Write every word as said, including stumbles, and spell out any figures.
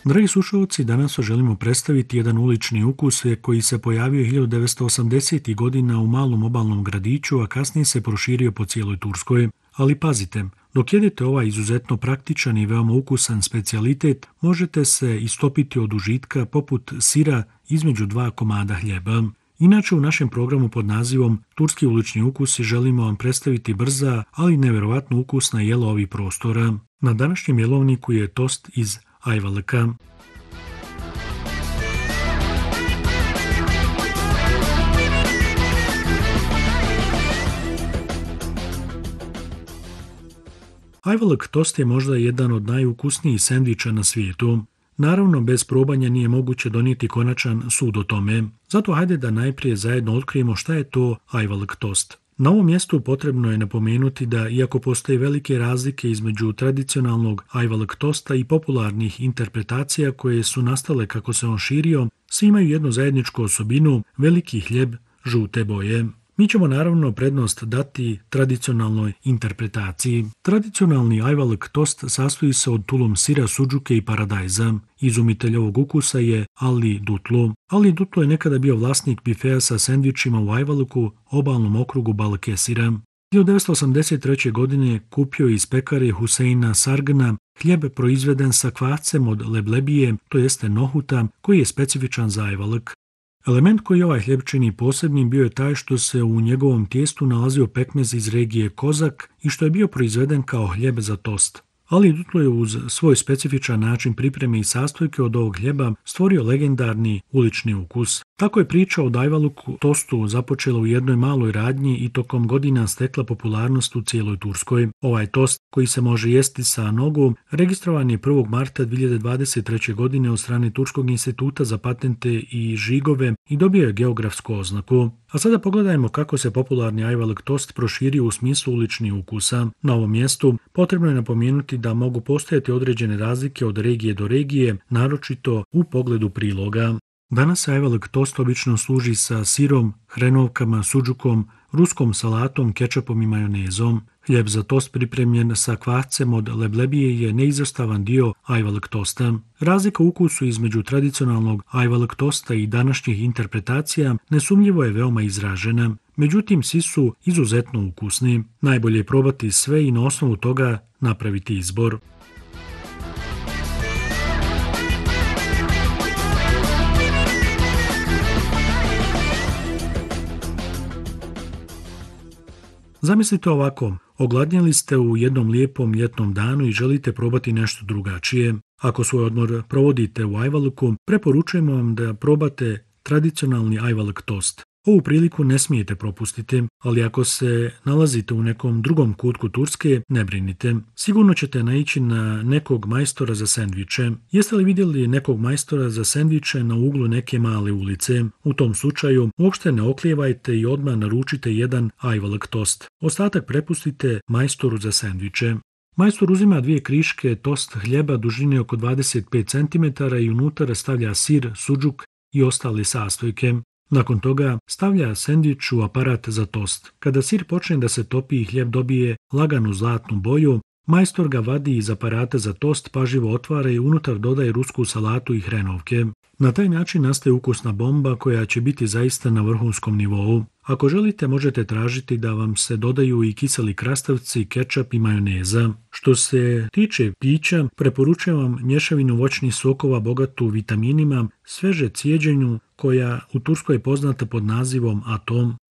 Dragi slušalci, danas vam želimo predstaviti jedan ulični ukus koji se pojavio hiljadu devetsto osamdesetih godina u malom obalnom gradiću, a kasnije se proširio po cijeloj Turskoj. Ali pazite, dok jedete ovaj izuzetno praktičan i veoma ukusan specijalitet, možete se istopiti od užitka poput sira između dva komada hljeba. Inače, u našem programu pod nazivom Turski ulični ukusi želimo vam predstaviti brza, ali nevjerovatno ukusna jela ovih prostora. Na današnjem jelovniku je tost iz ajvalıka. Ajvalık tost je možda jedan od najukusnijih sendviča na svijetu. Naravno, bez probanja nije moguće donijeti konačan sud o tome. Zato hajde da najprije zajedno otkrijemo šta je to ajvalık tost. Na ovom mjestu potrebno je napomenuti da, iako postoje velike razlike između tradicionalnog ajvalık tosta i popularnih interpretacija koje su nastale kako se on širio, svi imaju jednu zajedničku osobinu, veliki hljeb žute boje. Mi ćemo naravno prednost dati tradicionalnoj interpretaciji. Tradicionalni ajvalık tost sastoji se od tulum sira, suđuke i paradajza. Izumitelj ovog ukusa je Ali Dutlu. Ali Dutlu je nekada bio vlasnik bifeja sa sendvičima u Ajvalıku, obalnom okrugu Balıkesira. hiljadu devetsto osamdeset treće. godine kupio iz pekare Huseina Sargna hljeb proizveden sa kvascem od leblebije, to jeste nohuta, koji je specifičan za ajvalık. Element koji ovaj hljeb čini posebnim bio je taj što se u njegovom tijestu nalazio pekmez iz regije Kozak i što je bio proizveden kao hljeb za tost. Ali Dutlo je uz svoj specifičan način pripreme i sastojke od ovog hljeba stvorio legendarni ulični ukus. Tako je priča o ajvalıku tostu započela u jednoj maloj radnji i tokom godina stekla popularnost u cijeloj Turskoj. Ovaj tost, koji se može jesti sa nogu, registrovan je prvog marta dvije hiljade dvadeset treće. godine od strane Turskog instituta za patente i žigove i dobio je geografsku oznaku. A sada pogledajmo kako se popularni ajvalık tost proširio u smislu uličnih ukusa. Na ovom mjestu potrebno je napomenuti da mogu postojati određene razlike od regije do regije, naročito u pogledu priloga. Danas se ajvalık tost obično služi sa sirom, hrenovkama, suđukom, ruskom salatom, kečapom i majonezom. Hljeb za tost pripremljen sa kvascem od leblebije je neizostavan dio ajvalık tosta. Razlika u ukusu između tradicionalnog ajvalık tosta i današnjih interpretacija nesumnjivo je veoma izražena. Međutim, svi su izuzetno ukusni. Najbolje je probati sve i na osnovu toga napraviti izbor. Zamislite ovako, ogladnjeli ste u jednom lijepom ljetnom danu i želite probati nešto drugačije. Ako svoj odmor provodite u Ajvalıku, preporučujemo vam da probate tradicionalni ajvalık tost. Ovu priliku ne smijete propustiti, ali ako se nalazite u nekom drugom kutku Turske, ne brinite. Sigurno ćete naići na nekog majstora za sendviče. Jeste li vidjeli nekog majstora za sendviče na uglu neke male ulice? U tom slučaju uopšte ne oklijevajte i odmah naručite jedan ajvalık tost. Ostatak prepustite majstoru za sendviče. Majstor uzima dvije kriške tost hljeba dužine oko dvadeset pet centimetara i unutra stavlja sir, suđuk i ostale sastojke. Nakon toga stavlja sendvič u aparat za tost. Kada sir počne da se topi i hljeb dobije laganu zlatnu boju, majstor ga vadi iz aparata za tost, pažljivo otvara i unutar dodaje rusku salatu i hrenovke. Na taj način nastaje ukusna bomba koja će biti zaista na vrhunskom nivou. Ako želite, možete tražiti da vam se dodaju i kiseli krastavci, kečap i majoneza. Što se tiče pića, preporučujem vam mješavinu voćnih sokova bogatu vitaminima, sveže cijeđenju, koja u Turskoj je poznata pod nazivom atom.